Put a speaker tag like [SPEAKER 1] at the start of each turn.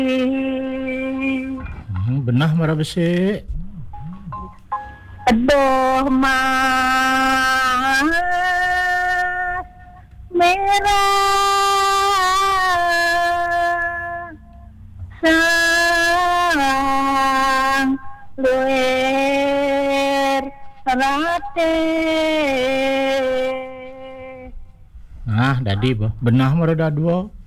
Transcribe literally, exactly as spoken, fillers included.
[SPEAKER 1] Hmm, benah mara besi.
[SPEAKER 2] Aduh mas merah sang luer rate.
[SPEAKER 1] Ah, dadi boh. Benah mara dadua.